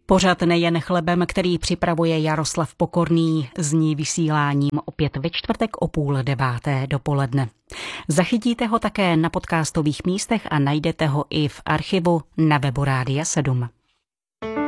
Pořad Nejen chlebem, který připravuje Jaroslav Pokorný, zní vysíláním opět ve čtvrtek o 8:30 dopoledne. Zachytíte ho také na podcastových místech a najdete ho i v archivu na webu Rádia 7.